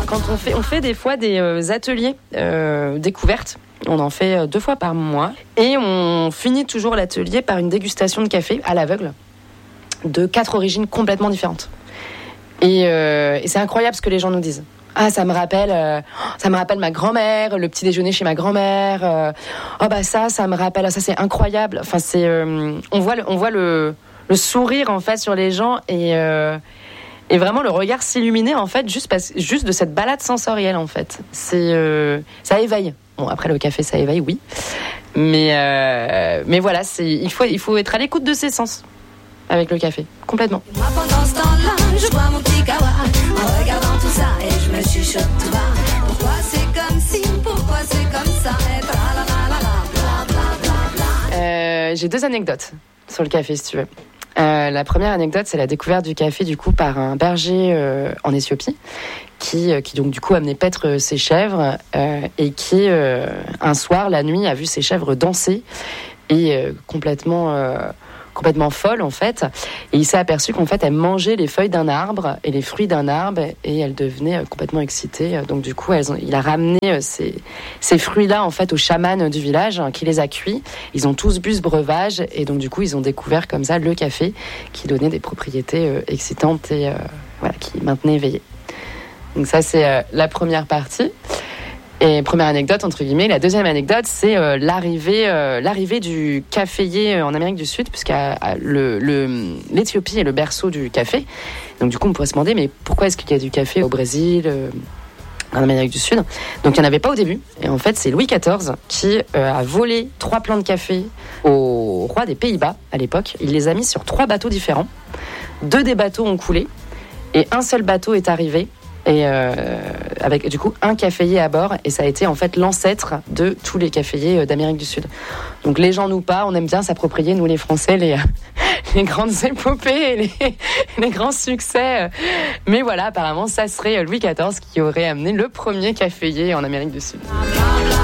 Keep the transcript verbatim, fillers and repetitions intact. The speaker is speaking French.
quand on fait, on fait des fois des euh, ateliers euh, découvertes. On en fait deux fois par mois. Et on finit toujours l'atelier par une dégustation de café à l'aveugle de quatre origines complètement différentes. Et, euh, et c'est incroyable ce que les gens nous disent. Ah, ça me rappelle, euh, ça me rappelle ma grand-mère, le petit déjeuner chez ma grand-mère. Euh, oh bah ça, ça me rappelle, ça c'est incroyable. Enfin, c'est, euh, on voit, le, on voit le, le sourire en fait sur les gens et euh, et vraiment le regard s'illuminer en fait juste parce, juste de cette balade sensorielle en fait. C'est, euh, ça éveille. Bon, après le café, ça éveille, oui. Mais euh, mais voilà, c'est, il faut, il faut être à l'écoute de ses sens avec le café, complètement. Moi pendant ce temps-là, je bois mon petit kawa en regardant tout ça et je me chuchote tout bas. Pourquoi c'est comme si, pourquoi c'est comme ça et bla bla bla bla bla bla bla. Euh, j'ai deux anecdotes sur le café si tu veux. Euh, la première anecdote, c'est la découverte du café du coup par un berger euh, en Éthiopie qui, euh, qui donc du coup amenait paître ses chèvres euh, et qui euh, un soir la nuit a vu ses chèvres danser et euh, complètement euh, complètement folle en fait, et il s'est aperçu qu'en fait elle mangeait les feuilles d'un arbre et les fruits d'un arbre et elle devenait euh, complètement excitée. Donc du coup elles ont, il a ramené euh, ces, ces fruits-là en fait aux chamans du village hein, qui les a cuits. Ils ont tous bu ce breuvage et donc du coup ils ont découvert comme ça le café qui donnait des propriétés euh, excitantes et euh, voilà, qui maintenait éveillé. Donc ça c'est euh, la première partie. Et première anecdote, entre guillemets. La deuxième anecdote, c'est euh, l'arrivée, euh, l'arrivée du caféier en Amérique du Sud, puisque le, le, l'Éthiopie est le berceau du café. Donc du coup, on pourrait se demander, mais pourquoi est-ce qu'il y a du café au Brésil, euh, en Amérique du Sud ? Donc il n'y en avait pas au début. Et en fait, c'est Louis quatorze qui euh, a volé trois plants de café au roi des Pays-Bas, à l'époque. Il les a mis sur trois bateaux différents. Deux des bateaux ont coulé. Et un seul bateau est arrivé. Et euh, avec du coup un caféier à bord, et ça a été en fait l'ancêtre de tous les caféiers d'Amérique du Sud. Donc les gens nous pas, on aime bien s'approprier nous les Français les les grandes épopées et les, les grands succès. Mais voilà, apparemment ça serait Louis quatorze qui aurait amené le premier caféier en Amérique du Sud.